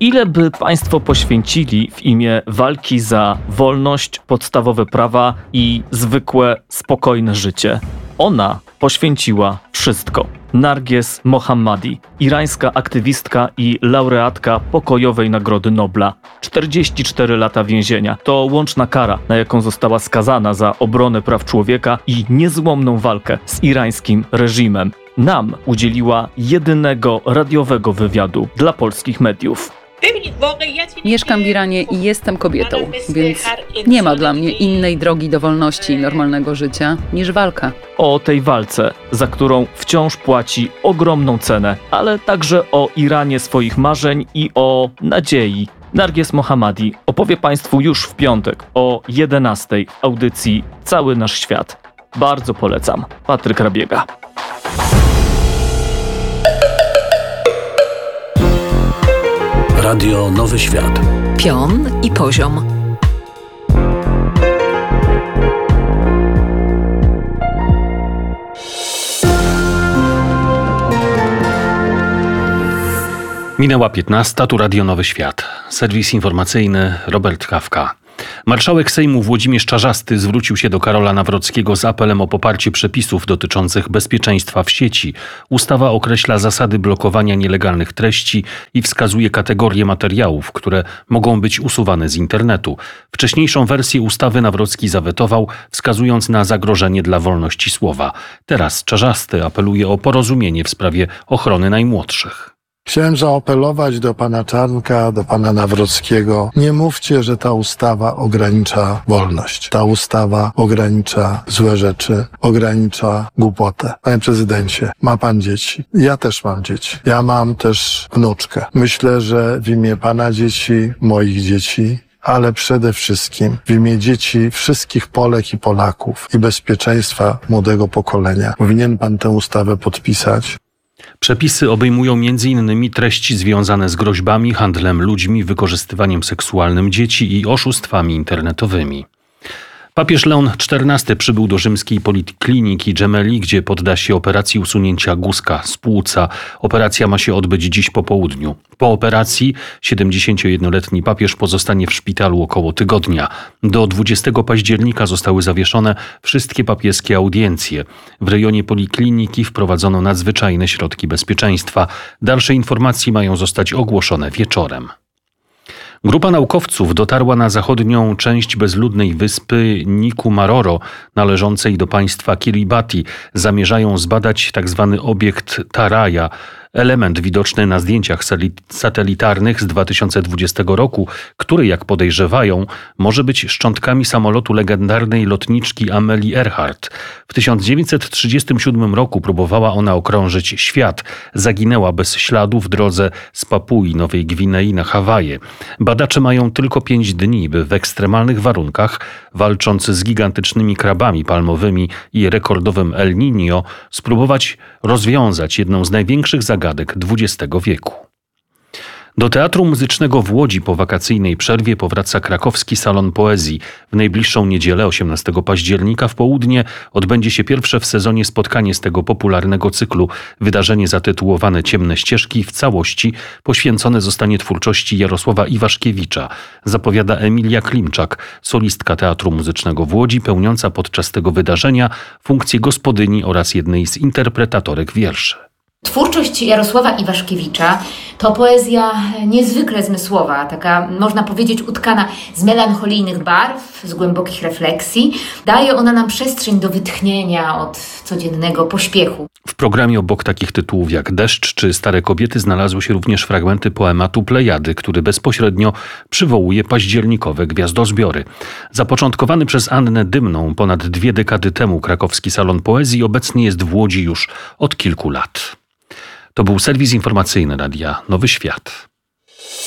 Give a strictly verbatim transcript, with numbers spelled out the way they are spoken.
Ile by państwo poświęcili w imię walki za wolność, podstawowe prawa i zwykłe, spokojne życie? Ona poświęciła wszystko. Narges Mohammadi, irańska aktywistka i laureatka pokojowej Nagrody Nobla. czterdzieści cztery lata więzienia to łączna kara, na jaką została skazana za obronę praw człowieka i niezłomną walkę z irańskim reżimem. Nam udzieliła jedynego radiowego wywiadu dla polskich mediów. Mieszkam w Iranie i jestem kobietą, więc nie ma dla mnie innej drogi do wolności i normalnego życia niż walka. O tej walce, za którą wciąż płaci ogromną cenę, ale także o Iranie swoich marzeń i o nadziei. Narges Mohammadi opowie Państwu już w piątek o jedenastej w audycji Cały Nasz Świat. Bardzo polecam. Patryk Rabiega. Radio Nowy Świat. Pion i poziom. Minęła piętnasta, tu Radio Nowy Świat. Serwis informacyjny Robert Kawka. Marszałek Sejmu Włodzimierz Czarzasty zwrócił się do Karola Nawrockiego z apelem o poparcie przepisów dotyczących bezpieczeństwa w sieci. Ustawa określa zasady blokowania nielegalnych treści i wskazuje kategorie materiałów, które mogą być usuwane z internetu. Wcześniejszą wersję ustawy Nawrocki zawetował, wskazując na zagrożenie dla wolności słowa. Teraz Czarzasty apeluje o porozumienie w sprawie ochrony najmłodszych. Chciałem zaapelować do pana Czarnka, do pana Nawrockiego. Nie mówcie, że ta ustawa ogranicza wolność. Ta ustawa ogranicza złe rzeczy, ogranicza głupotę. Panie prezydencie, ma pan dzieci. Ja też mam dzieci. Ja mam też wnuczkę. Myślę, że w imię pana dzieci, moich dzieci, ale przede wszystkim w imię dzieci wszystkich Polek i Polaków i bezpieczeństwa młodego pokolenia powinien pan tę ustawę podpisać. Przepisy obejmują między innymi treści związane z groźbami, handlem ludźmi, wykorzystywaniem seksualnym dzieci i oszustwami internetowymi. Papież Leon czternasty przybył do rzymskiej polikliniki Gemelli, gdzie podda się operacji usunięcia guzka z płuca. Operacja ma się odbyć dziś po południu. Po operacji siedemdziesięciojednoletni papież pozostanie w szpitalu około tygodnia. Do dwudziestego października zostały zawieszone wszystkie papieskie audiencje. W rejonie polikliniki wprowadzono nadzwyczajne środki bezpieczeństwa. Dalsze informacje mają zostać ogłoszone wieczorem. Grupa naukowców dotarła na zachodnią część bezludnej wyspy Nikumaroro, należącej do państwa Kiribati. Zamierzają zbadać tzw. obiekt Taraja, element widoczny na zdjęciach satelitarnych z dwa tysiące dwudziestego roku, który, jak podejrzewają, może być szczątkami samolotu legendarnej lotniczki Amelie Earhart. W tysiąc dziewięćset trzydziestym siódmym roku próbowała ona okrążyć świat. Zaginęła bez śladu w drodze z Papui Nowej Gwinei na Hawaje. Badacze mają tylko pięć dni, by w ekstremalnych warunkach, walcząc z gigantycznymi krabami palmowymi i rekordowym El Niño, spróbować rozwiązać jedną z największych zagadek dwudziestego wieku. Do Teatru Muzycznego w Łodzi po wakacyjnej przerwie powraca krakowski salon poezji. W najbliższą niedzielę, osiemnastego października w południe, odbędzie się pierwsze w sezonie spotkanie z tego popularnego cyklu. Wydarzenie zatytułowane Ciemne ścieżki w całości poświęcone zostanie twórczości Jarosława Iwaszkiewicza. Zapowiada Emilia Klimczak, solistka Teatru Muzycznego w Łodzi, pełniąca podczas tego wydarzenia funkcję gospodyni oraz jednej z interpretatorek wierszy. Twórczość Jarosława Iwaszkiewicza to poezja niezwykle zmysłowa, taka można powiedzieć utkana z melancholijnych barw, z głębokich refleksji. Daje ona nam przestrzeń do wytchnienia od codziennego pośpiechu. W programie obok takich tytułów jak Deszcz czy Stare kobiety znalazły się również fragmenty poematu Plejady, który bezpośrednio przywołuje październikowe gwiazdozbiory. Zapoczątkowany przez Annę Dymną ponad dwie dekady temu krakowski salon poezji obecnie jest w Łodzi już od kilku lat. To był serwis informacyjny Radia Nowy Świat.